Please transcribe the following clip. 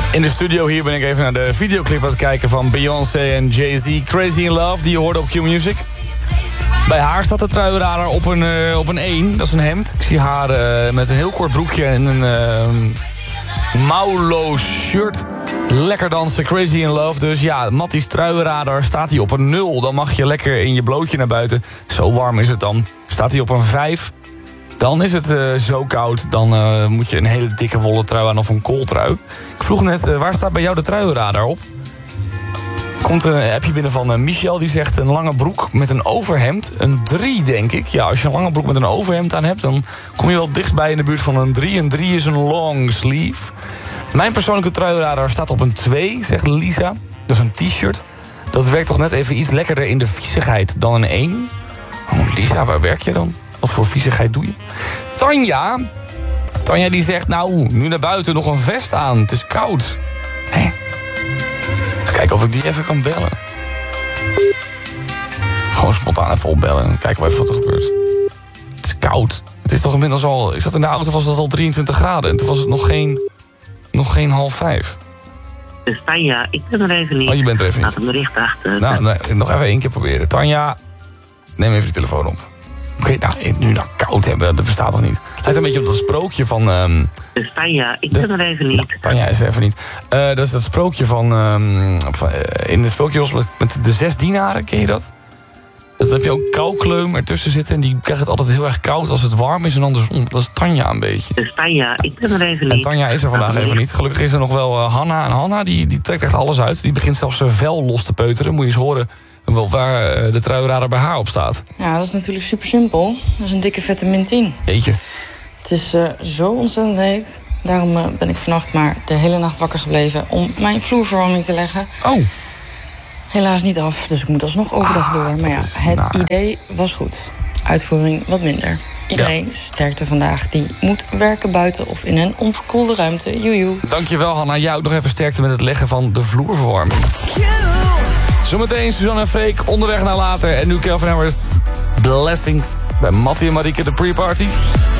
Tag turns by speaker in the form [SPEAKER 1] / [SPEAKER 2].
[SPEAKER 1] In de studio hier ben ik even naar de videoclip aan het kijken van Beyoncé en Jay-Z. Crazy in Love, die je hoorde op Q-Music. Bij haar staat de truienradar op een 1. Dat is een hemd. Ik zie haar met een heel kort broekje en een mouwloos shirt. Lekker dansen, Crazy in Love. Dus ja, Matties truienradar staat hij op een 0. Dan mag je lekker in je blootje naar buiten. Zo warm is het dan. Staat hij op een 5... Dan is het zo koud, dan moet je een hele dikke wollen trui aan of een kooltrui. Ik vroeg net, waar staat bij jou de truienradar op? Komt een appje binnen van Michel, die zegt een lange broek met een overhemd. Een 3, denk ik. Ja, als je een lange broek met een overhemd aan hebt, dan kom je wel dichtbij in de buurt van een 3. Een 3 is een long sleeve. Mijn persoonlijke truienradar staat op een 2, zegt Lisa. Dat is een t-shirt. Dat werkt toch net even iets lekkerder in de viezigheid dan een 1? Oh, Lisa, waar werk je dan? Wat voor viezigheid doe je? Tanja die zegt, nou, nu naar buiten nog een vest aan. Het is koud. Hé? Even kijken of ik die even kan bellen. Gewoon spontaan even opbellen. Kijken we even wat er gebeurt. Het is koud. Het is toch inmiddels al... Ik zat in de auto, was het al 23 graden. En toen was het nog geen 4:30.
[SPEAKER 2] Dus Tanja, ik ben er even niet.
[SPEAKER 1] Oh, je bent er even niet.
[SPEAKER 2] Laat een bericht achter.
[SPEAKER 1] Nou, nee, nog even 1 keer proberen. Tanja, neem even de telefoon op. Oké, nou, nu nou koud hebben, dat bestaat toch niet? Lijkt een beetje op dat sprookje van...
[SPEAKER 2] Dus Tanja, ik ben er even niet.
[SPEAKER 1] Nou, Tanja is er even niet. Dat is dat sprookje van... in het sprookje was met de 6 dienaren, ken je dat? Dat heb je ook koukleum ertussen zitten... en die krijgt het altijd heel erg koud als het warm is en andersom. Dat is Tanja een beetje.
[SPEAKER 2] Dus Tanja, ik ben er even niet.
[SPEAKER 1] En Tanja is er vandaag even niet. Gelukkig is er nog wel Hanna. En Hanna die trekt echt alles uit. Die begint zelfs zijn vel los te peuteren. Moet je eens horen... waar de truienradar bij haar op staat.
[SPEAKER 3] Ja, dat is natuurlijk super simpel. Dat is een dikke vette min 10.
[SPEAKER 1] Jeetje.
[SPEAKER 3] Het is zo ontzettend heet. Daarom ben ik vannacht maar de hele nacht wakker gebleven... om mijn vloerverwarming te leggen.
[SPEAKER 1] Oh.
[SPEAKER 3] Helaas niet af, dus ik moet alsnog overdag door. Maar ja, het idee was goed. Uitvoering wat minder. Iedereen sterkte vandaag. Die moet werken buiten of in een onverkoelde ruimte. Joejoe.
[SPEAKER 1] Dankjewel, Hanna. Jij ook nog even sterkte met het leggen van de vloerverwarming. Zometeen Suzanne en Freek, onderweg naar later. En nu Calvin Harris, Blessings bij Mattie en Marieke, de pre-party.